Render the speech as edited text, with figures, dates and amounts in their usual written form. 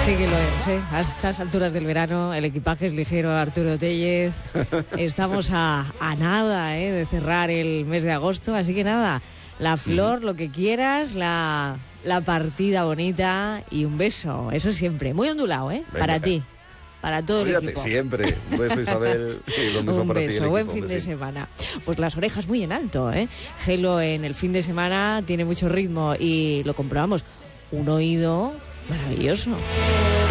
Sí que lo es, ¿eh? A estas alturas del verano el equipaje es ligero, Arturo Tellez. Estamos a nada, de cerrar el mes de agosto, así que nada, la flor, lo que quieras, la partida bonita y un beso, eso siempre. Muy ondulado, Venga. Para ti, para todo el equipo. Siempre. Un beso, Isabel. Sí, lo mismo Un para ti. beso, buen fin de semana. Pues las orejas muy en alto, Gelo en el fin de semana tiene mucho ritmo y lo comprobamos. Un oído maravilloso.